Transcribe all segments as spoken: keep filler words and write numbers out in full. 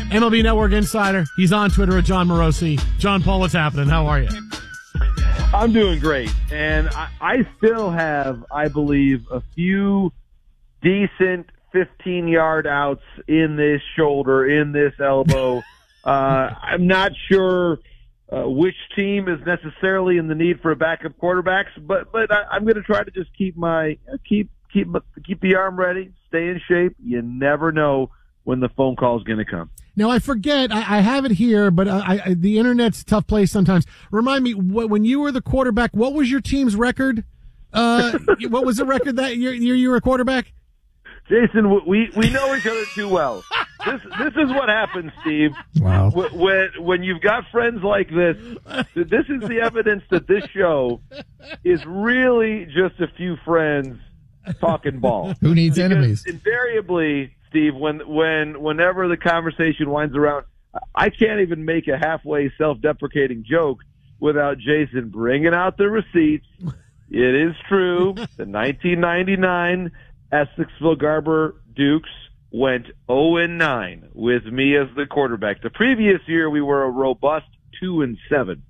M L B Network insider. He's on Twitter at John Morosi. John Paul, what's happening? How are you? I'm doing great, and I, I still have, I believe, a few decent fifteen-yard outs in this shoulder, in this elbow. uh, I'm not sure uh, which team is necessarily in the need for a backup quarterbacks, but but I, I'm going to try to just keep my keep keep keep the arm ready, stay in shape. You never know when the phone call is going to come. Now, I forget, I, I have it here, but I, I, the Internet's a tough place sometimes. Remind me, wh- when you were the quarterback, what was your team's record? Uh, what was the record that year, year you were a quarterback? Jason, we, we know each other too well. This this is what happens, Steve. Wow. When, when you've got friends like this, this is the evidence that this show is really just a few friends talking ball. Who needs because enemies? Invariably, Steve, when when whenever the conversation winds around, I can't even make a halfway self-deprecating joke without Jason bringing out the receipts. It is true. The nineteen ninety-nine Essexville Garber Dukes went oh and nine with me as the quarterback. The previous year, we were a robust two and seven.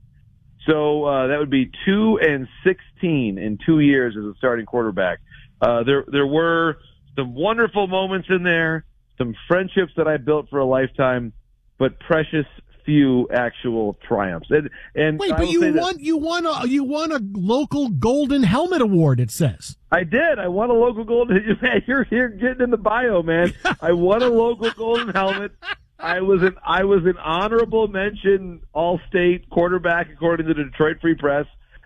So uh, that would be two and sixteen in two years as a starting quarterback. Uh, there there were some wonderful moments in there, some friendships that I built for a lifetime, but precious few actual triumphs. And, and Wait, I but will you say won that you won a you won a local Golden Helmet Award, it says. I did. I won a local golden. Man, you're here getting in the bio, man. I won a local golden helmet. I was an I was an honorable mention All-State quarterback according to the Detroit Free Press.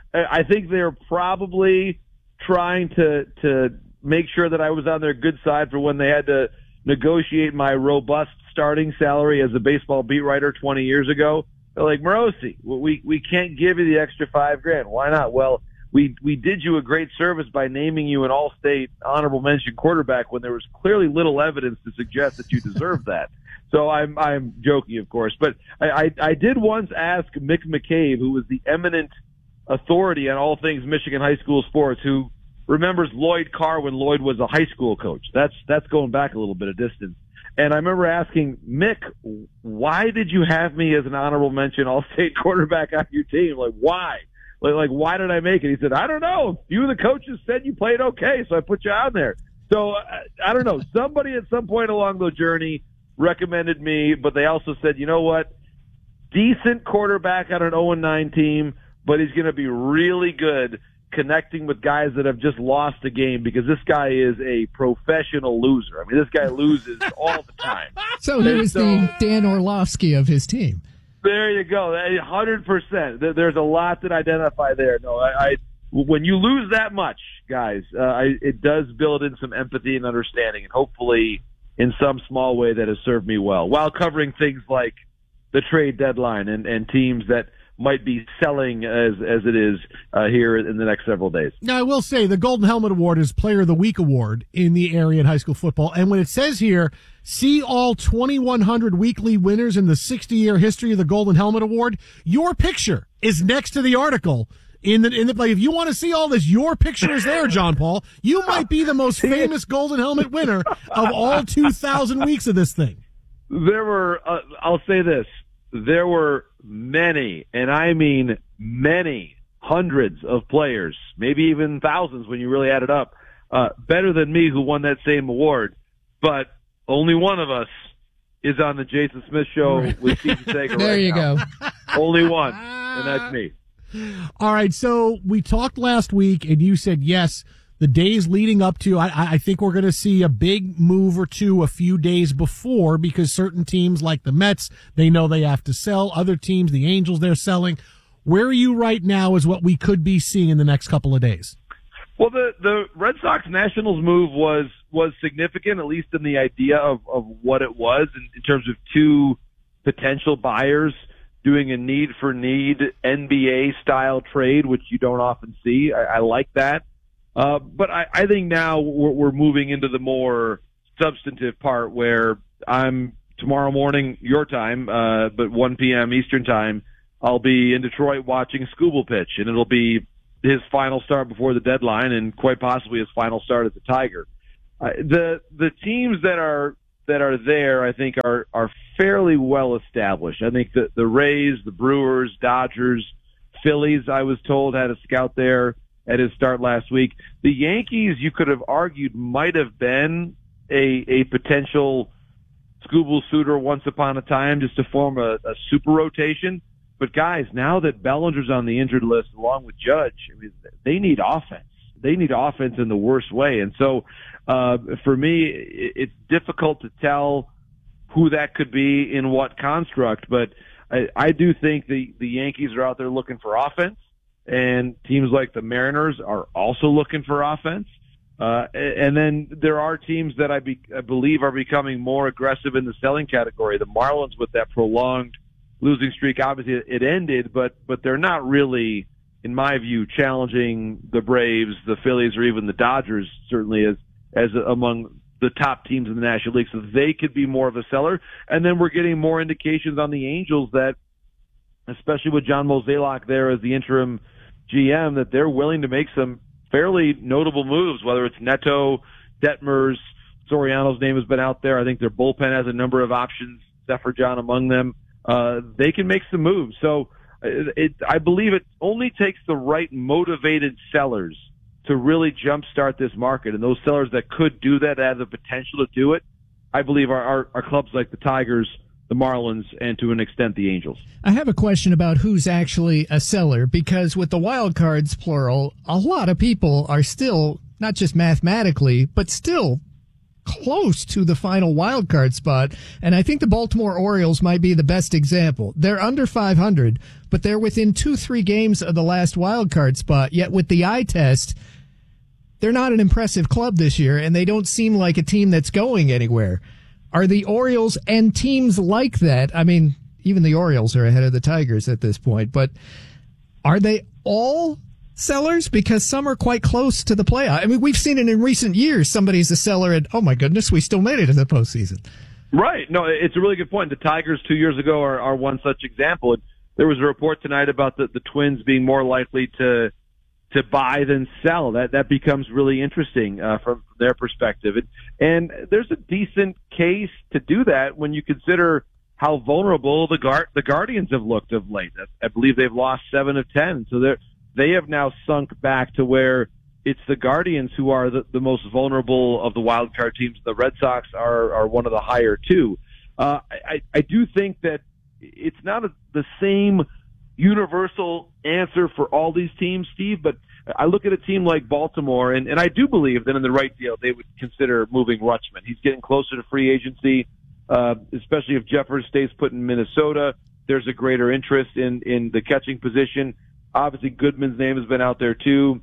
I think they're probably trying to to make sure that I was on their good side for when they had to negotiate my robust starting salary as a baseball beat writer twenty years ago. They're like, Morosi, we we can't give you the extra five grand. Why not? Well, we we did you a great service by naming you an All-State honorable mention quarterback when there was clearly little evidence to suggest that you deserved that. So I'm I'm joking, of course, but I, I I did once ask Mick McCabe, who was the eminent authority on all things Michigan high school sports, who remembers Lloyd Carr when Lloyd was a high school coach. That's that's going back a little bit of distance. And I remember asking Mick, why did you have me as an honorable mention All-State quarterback on your team? Like, why? Like, like, why did I make it? He said, I don't know. A few of the coaches said you played okay, so I put you on there. So, I, I don't know. Somebody at some point along the journey recommended me, but they also said, you know what? Decent quarterback on an oh and nine team, but he's going to be really good connecting with guys that have just lost a game, because this guy is a professional loser. I mean, this guy loses all the time. So he was so, the Dan Orlovsky of his team. There you go. one hundred percent. There's a lot that identify there. No, I, I when you lose that much, guys, uh, I, it does build in some empathy and understanding, and hopefully in some small way that has served me well, while covering things like the trade deadline and, and teams that might be selling as as it is uh, here in the next several days. Now, I will say the Golden Helmet Award is Player of the Week award in the area in high school football. And when it says here, see all twenty-one hundred weekly winners in the sixty-year history of the Golden Helmet Award, your picture is next to the article. In the, in the, like, if you want to see all this, your picture is there, John Paul. You might be the most famous Golden Helmet winner of all two thousand weeks of this thing. There were, uh, I'll say this, there were many, and I mean many, hundreds of players, maybe even thousands when you really add it up, uh, better than me who won that same award. But only one of us is on the Jason Smith Show with Steve Sager. There right you now. go. Only one, and that's me. All right, so we talked last week, and you said, yes, the days leading up to, I, I think we're going to see a big move or two a few days before, because certain teams like the Mets, they know they have to sell. Other teams, the Angels, they're selling. Where are you right now is what we could be seeing in the next couple of days. Well, the, the Red Sox Nationals move was was significant, at least in the idea of, of what it was in, in terms of two potential buyers doing a need-for-need N B A-style trade, which you don't often see. I, I like that. Uh, but I, I think now we're, we're moving into the more substantive part where I'm tomorrow morning, your time, uh, but one p.m. Eastern time, I'll be in Detroit watching Skubal pitch, and it'll be his final start before the deadline and quite possibly his final start as a Tiger. Uh, the the teams that are that are there, I think, are are fairly well established. I think the the Rays, the Brewers, Dodgers, Phillies, I was told, had a scout there at his start last week. The Yankees, you could have argued, might have been a a potential Skubal suitor once upon a time, just to form a, a super rotation. But guys, now that Bellinger's on the injured list along with Judge, I mean, they need offense. They need offense in the worst way. And so, uh, for me, it's difficult to tell who that could be in what construct, but I, I do think the, the Yankees are out there looking for offense, and teams like the Mariners are also looking for offense. Uh, and then there are teams that I, be, I believe are becoming more aggressive in the selling category. The Marlins, with that prolonged losing streak, obviously it ended, but, but they're not really, in my view, challenging the Braves, the Phillies, or even the Dodgers, certainly as, as among the top teams in the National League. So they could be more of a seller. And then we're getting more indications on the Angels that, especially with John Mozeliak there as the interim G M, that they're willing to make some fairly notable moves, whether it's Neto, Detmers, Soriano's name has been out there. I think their bullpen has a number of options, Zephyr John among them. Uh, they can make some moves. So it, it, I believe it only takes the right motivated sellers to really jumpstart this market. And those sellers that could do that, that have the potential to do it, I believe are, are, are clubs like the Tigers, the Marlins, and to an extent the Angels. I have a question about who's actually a seller, because with the wild cards, plural, a lot of people are still, not just mathematically, but still close to the final wild card spot. And I think the Baltimore Orioles might be the best example. They're under five hundred, but they're within two, three games of the last wild card spot. Yet with the eye test, they're not an impressive club this year, and they don't seem like a team that's going anywhere. Are the Orioles and teams like that, I mean, even the Orioles are ahead of the Tigers at this point, but are they all sellers? Because some are quite close to the playoff. I mean, we've seen it in recent years. Somebody's a seller and, oh my goodness, we still made it to the postseason. Right. No, it's a really good point. The Tigers two years ago are, are one such example. There was a report tonight about the, the Twins being more likely to to buy than sell. That that becomes really interesting uh, from their perspective. And, and there's a decent case to do that when you consider how vulnerable the Guard, the Guardians have looked of late. I, I believe they've lost seven of ten. So they're, they have now sunk back to where it's the Guardians who are the, the most vulnerable of the wild card teams. The Red Sox are, are one of the higher two. Uh, I, I do think that it's not a, the same universal answer for all these teams, Steve, but I look at a team like Baltimore, and, and I do believe that in the right deal they would consider moving Rutschman. He's getting closer to free agency, uh, especially if Jeffers stays put in Minnesota. There's a greater interest in, in the catching position. Obviously, Goodman's name has been out there too.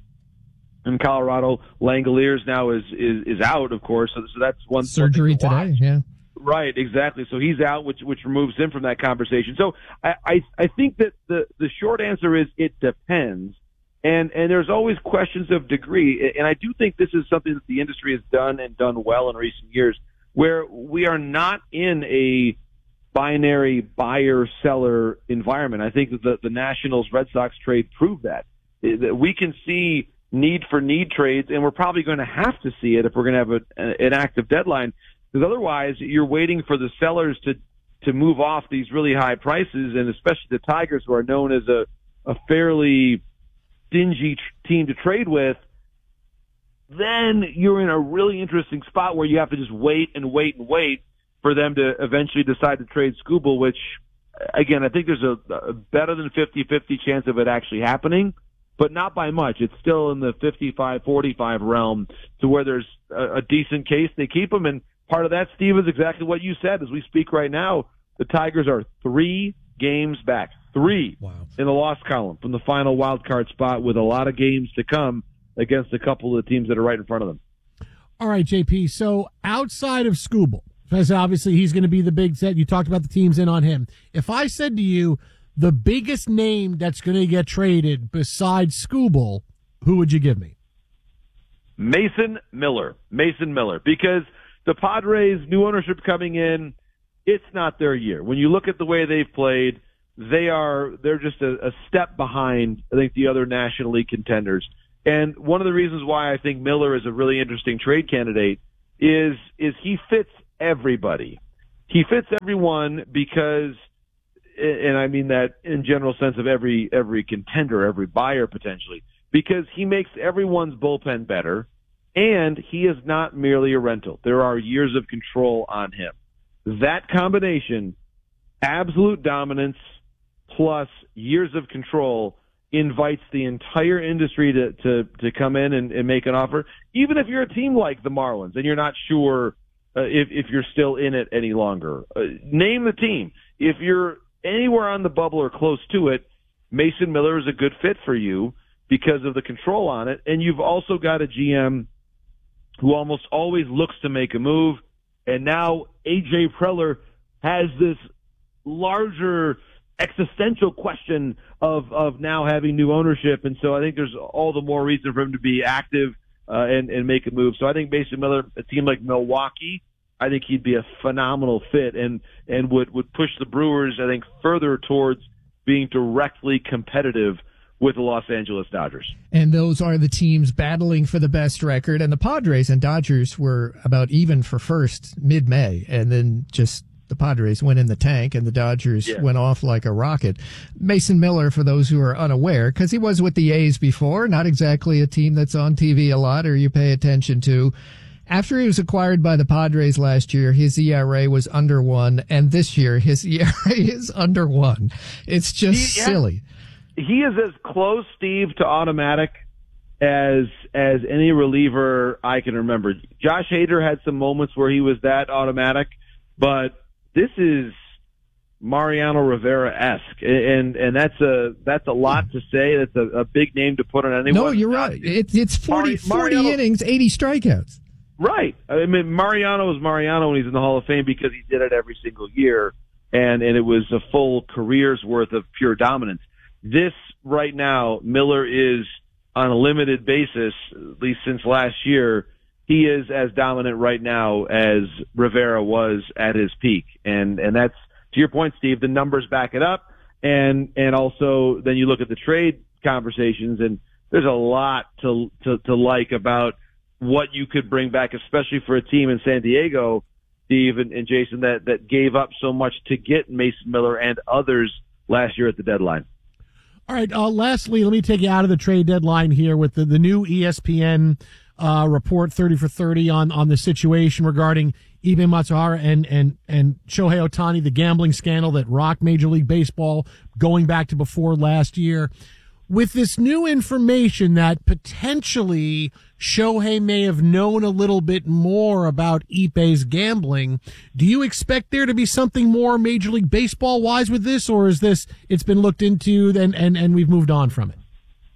In Colorado, Langoliers now is, is, is out, of course, so, so that's one surgery to today, yeah. Right, exactly. So he's out, which which removes him from that conversation. So I I, I think that the, the short answer is it depends, and and there's always questions of degree. And I do think this is something that the industry has done and done well in recent years, where we are not in a binary buyer-seller environment. I think that the, the Nationals Red Sox trade proved that. We can see need for need trades, and we're probably going to have to see it if we're going to have a, an active deadline. Because otherwise, you're waiting for the sellers to, to move off these really high prices, and especially the Tigers, who are known as a, a fairly stingy tr- team to trade with. Then you're in a really interesting spot where you have to just wait and wait and wait for them to eventually decide to trade Skubal, which, again, I think there's a, a better than fifty-fifty chance of it actually happening, but not by much. It's still in the fifty-five forty-five realm to where there's a, a decent case. They keep them, and part of that, Steve, is exactly what you said. As we speak right now, the Tigers are three games back. Three wow. in the loss column from the final wild card spot, with a lot of games to come against a couple of the teams that are right in front of them. All right, J P. So outside of Skubal, because obviously he's going to be the big set. You talked about the teams in on him. If I said to you, the biggest name that's going to get traded besides Skubal, who would you give me? Mason Miller. Mason Miller. Because the Padres, new ownership coming in, it's not their year. When you look at the way they've played, they are, they're just a, a step behind, I think, the other National League contenders. And one of the reasons why I think Miller is a really interesting trade candidate is, is he fits everybody. He fits everyone because, and I mean that in general sense of every every contender, every buyer potentially, because he makes everyone's bullpen better, and he is not merely a rental. There are years of control on him. That combination, absolute dominance plus years of control, invites the entire industry to, to, to come in and, and make an offer, even if you're a team like the Marlins and you're not sure uh, if, if you're still in it any longer. Uh, name the team. If you're anywhere on the bubble or close to it, Mason Miller is a good fit for you because of the control on it. And you've also got a G M who almost always looks to make a move. And now A J Preller has this larger existential question of, of now having new ownership. And so I think there's all the more reason for him to be active uh, and, and make a move. So I think Mason Miller, a team like Milwaukee, I think he'd be a phenomenal fit and, and would, would push the Brewers, I think, further towards being directly competitive with the Los Angeles Dodgers. And those are the teams battling for the best record. And the Padres and Dodgers were about even for first mid-May, and then just the Padres went in the tank and the Dodgers yeah. went off like a rocket. Mason Miller, for those who are unaware, because he was with the A's before, not exactly a team that's on T V a lot or you pay attention to. After he was acquired by the Padres last year, his E R A was under one, and this year his E R A is under one. It's just he, silly. He is as close, Steve, to automatic as as any reliever I can remember. Josh Hader had some moments where he was that automatic, but this is Mariano Rivera-esque, and and that's a that's a lot to say. That's a, a big name to put on anyone. No, you're right. It, it's forty, forty Mariano, innings, eighty strikeouts. Right. I mean, Mariano was Mariano when he's in the Hall of Fame because he did it every single year, and and it was a full career's worth of pure dominance. This right now, Miller is on a limited basis, at least since last year. He is as dominant right now as Rivera was at his peak. And, and that's, to your point, Steve, the numbers back it up. And, and also then you look at the trade conversations, and there's a lot to, to, to like about what you could bring back, especially for a team in San Diego, Steve and, and Jason, that, that gave up so much to get Mason Miller and others last year at the deadline. All right. Uh, lastly, let me take you out of the trade deadline here with the, the new E S P N Uh, report thirty for thirty on, on the situation regarding Ibe Matsuhara and, and, and Shohei Ohtani, the gambling scandal that rocked Major League Baseball going back to before last year. With this new information that potentially Shohei may have known a little bit more about Ibe's gambling, do you expect there to be something more Major League Baseball wise with this, or is this, it's been looked into and, and, and we've moved on from it?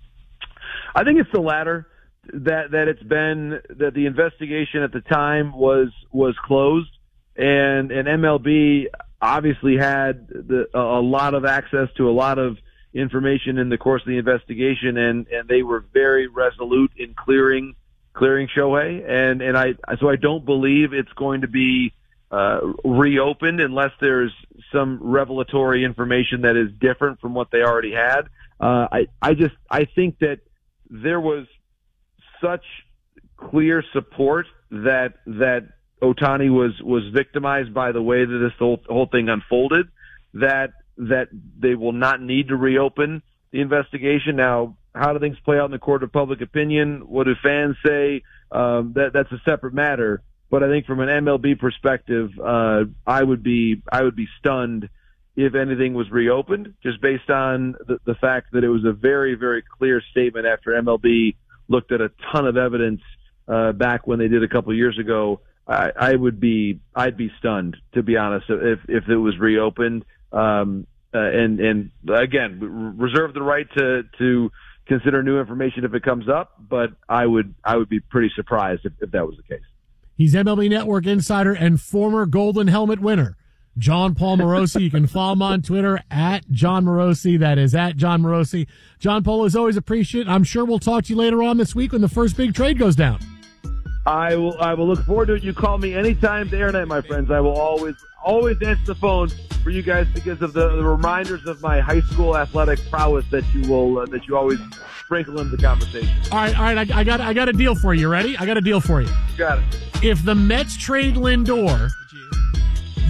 I think it's the latter. That that it's been that the investigation at the time was was closed, and and M L B obviously had the, a lot of access to a lot of information in the course of the investigation, and, and they were very resolute in clearing clearing Shohei, and and I so I don't believe it's going to be uh, reopened unless there's some revelatory information that is different from what they already had. Uh, I I just I think that there was such clear support that that Ohtani was was victimized by the way that this whole whole thing unfolded, that that they will not need to reopen the investigation. Now, how do things play out in the court of public opinion? What do fans say? Um, that that's a separate matter. But I think from an M L B perspective, uh, I would be I would be stunned if anything was reopened, just based on the, the fact that it was a very very clear statement after M L B looked at a ton of evidence uh, back when they did a couple of years ago. I, I would be, I'd be stunned, to be honest, if if it was reopened. Um, uh, and and again, reserve the right to to consider new information if it comes up. But I would I would be pretty surprised if, if that was the case. He's M L B Network insider and former Golden Helmet winner, John Paul Morosi. You can follow him on Twitter at John Morosi. That is at John Morosi. John Paul, is always appreciate. I'm sure we'll talk to you later on this week when the first big trade goes down. I will. I will look forward to it. You call me anytime, day or night, my friends. I will always, always answer the phone for you guys because of the, the reminders of my high school athletic prowess that you will uh, that you always sprinkle into the conversation. All right, all right. I, I got, I got a deal for you. Ready? I got a deal for you. You got it. If the Mets trade Lindor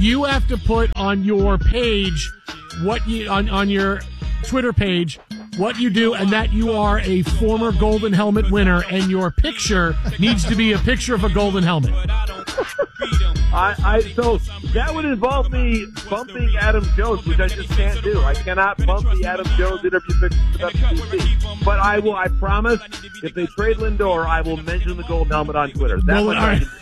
You have to put on your page what you on, on your Twitter page what you do, and that you are a former Golden Helmet winner, and your picture needs to be a picture of a Golden Helmet. I, I so that would involve me bumping Adam Jones, which I just can't do. I cannot bump the Adam Jones interview picture with W B C. But I will. I promise. If they trade Lindor, I will mention the Golden Helmet on Twitter. That Well, much all I right.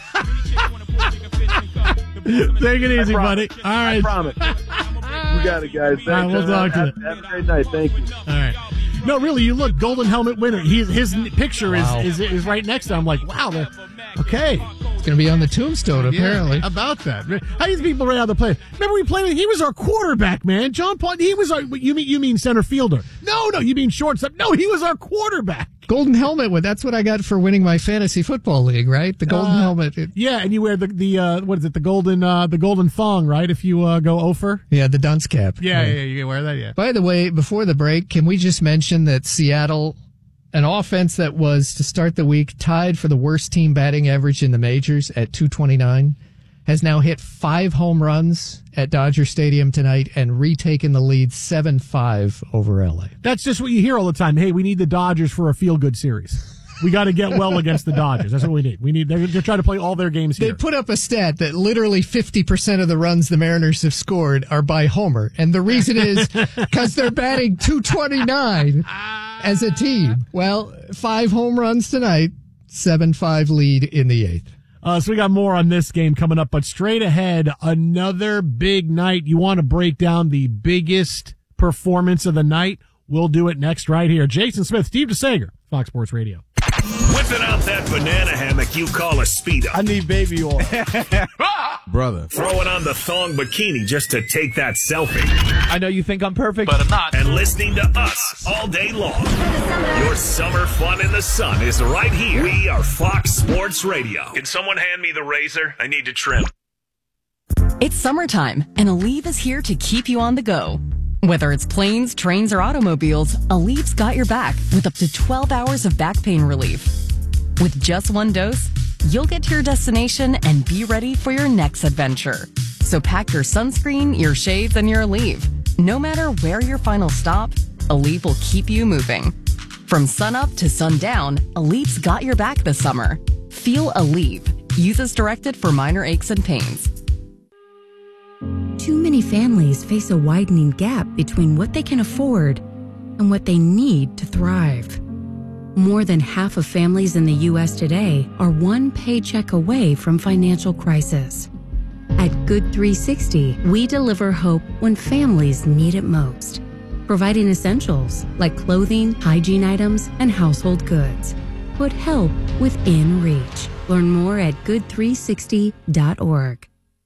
can do. Take it easy, I buddy. All right. I promise. You got it, guys. Thanks. All right, we'll talk to have, you. have a great night. Thank you. All right. No, really, you look, Golden Helmet winner. He, his picture Wow. is, is is right next to him. I'm like, wow, they're- okay. It's going to be on the tombstone, apparently. Yeah, about that. How do these people right out of the play? Remember we played, he was our quarterback, man. John Paul, he was our, you mean, you mean center fielder. No, no, you mean shortstop. No, he was our quarterback. Golden helmet. Well, that's what I got for winning my fantasy football league, right? The golden Uh, helmet. It- Yeah, and you wear the, the uh, what is it, the golden uh, the golden thong, right? If you uh, go over. yeah, the dunce cap. Yeah, Right. yeah, yeah, you can wear that, yeah. By the way, before the break, can we just mention that Seattle, an offense that was to start the week tied for the worst team batting average in the majors at two twenty-nine, has now hit five home runs at Dodger Stadium tonight and retaken the lead seven five over L A. That's just what you hear all the time. Hey, we need the Dodgers for a feel-good series. We got to get well against the Dodgers. That's what we need. We need. They're, they're trying to play all their games They here. put up a stat that literally fifty percent of the runs the Mariners have scored are by homer. And the reason is because they're batting two twenty-nine as a team. Well, five home runs tonight, seven five lead in the eighth. Uh, so we got more on this game coming up, but straight ahead, another big night. You want to break down the biggest performance of the night? We'll do it next right here. Jason Smith, Steve DeSager, Fox Sports Radio. Whipping out that banana hammock you call a Speedo. I need baby oil. Brother. Throwing on the thong bikini just to take that selfie. I know you think I'm perfect, but I'm not. And listening to us all day long. Your summer fun in the sun is right here. We are Fox Sports Radio. Can someone hand me the razor? I need to trim. It's summertime, and Aleve is here to keep you on the go. Whether it's planes, trains, or automobiles, Aleve's got your back with up to twelve hours of back pain relief. With just one dose, you'll get to your destination and be ready for your next adventure. So pack your sunscreen, your shades, and your Aleve. No matter where your final stop, Aleve will keep you moving. From sunup to sundown, Aleve's got your back this summer. Feel Aleve. Use as directed for minor aches and pains. Too many families face a widening gap between what they can afford and what they need to thrive. More than half of families in the U S today are one paycheck away from financial crisis. At Good three sixty, we deliver hope when families need it most, providing essentials like clothing, hygiene items, and household goods. Put help within reach. Learn more at good three sixty dot org.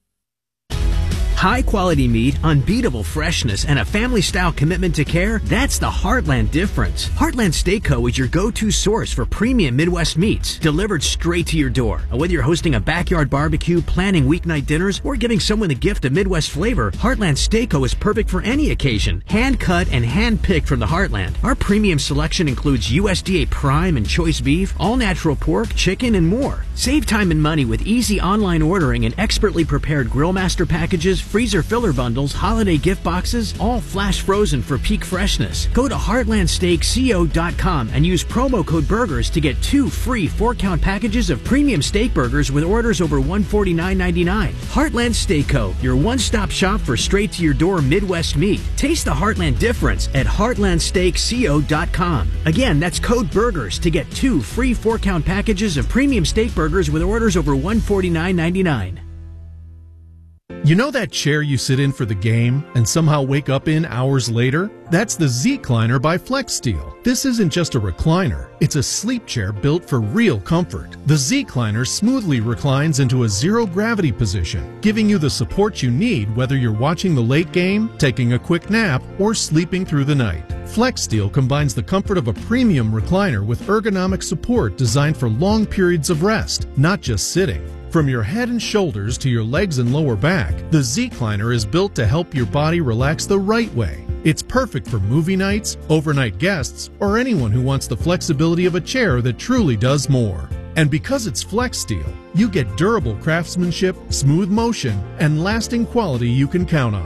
High quality meat, unbeatable freshness, and a family style commitment to care, that's the Heartland difference. Heartland Steak Co. is your go-to source for premium Midwest meats, delivered straight to your door. Whether you're hosting a backyard barbecue, planning weeknight dinners, or giving someone the gift of Midwest flavor, Heartland Steak Co. is perfect for any occasion. Hand cut and hand picked from the Heartland. Our premium selection includes U S D A prime and choice beef, all natural pork, chicken, and more. Save time and money with easy online ordering and expertly prepared grill master packages, freezer filler bundles, holiday gift boxes, all flash frozen for peak freshness. Go to heartland steak co dot com and use promo code BURGERS to get two free four-count packages of premium steak burgers with orders over one hundred forty-nine ninety-nine. Heartland Steak Co., your one-stop shop for straight-to-your-door Midwest meat. Taste the Heartland difference at heartland steak co dot com. Again, that's code BURGERS to get two free four-count packages of premium steak burgers with orders over one hundred forty-nine ninety-nine. You know that chair you sit in for the game and somehow wake up in hours later? That's the Z-Cliner by FlexSteel. This isn't just a recliner, it's a sleep chair built for real comfort. The Z-Cliner smoothly reclines into a zero-gravity position, giving you the support you need whether you're watching the late game, taking a quick nap, or sleeping through the night. FlexSteel combines the comfort of a premium recliner with ergonomic support designed for long periods of rest, not just sitting. From your head and shoulders to your legs and lower back, the Z-Cliner is built to help your body relax the right way. It's perfect for movie nights, overnight guests, or anyone who wants the flexibility of a chair that truly does more. And because it's Flex Steel, you get durable craftsmanship, smooth motion, and lasting quality you can count on.